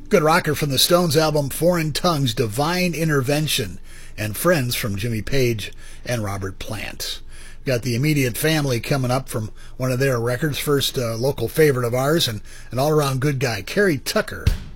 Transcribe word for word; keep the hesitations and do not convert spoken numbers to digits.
Good rocker from the Stones album Foreign Tongues, Divine Intervention, and Friends from Jimmy Page and Robert Plant. Got The Immediate Family coming up from one of their records, first uh, local favorite of ours, and an all-around good guy, Kerry Tucker.